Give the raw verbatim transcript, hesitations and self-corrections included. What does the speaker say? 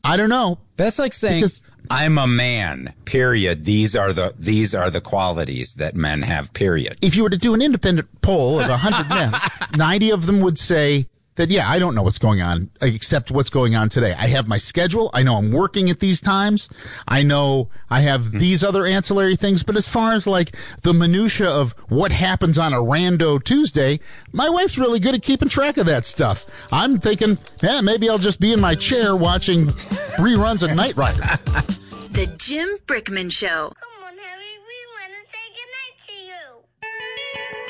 I don't know. That's like saying, Because- I'm a man, period. These are the these are the qualities that men have, period. If you were to do an independent poll of one hundred men, ninety of them would say that, yeah, I don't know what's going on except what's going on today. I have my schedule. I know I'm working at these times. I know I have these other ancillary things. But as far as like the minutia of what happens on a rando Tuesday, my wife's really good at keeping track of that stuff. I'm thinking, yeah, maybe I'll just be in my chair watching reruns of Knight Rider. The Jim Brickman Show.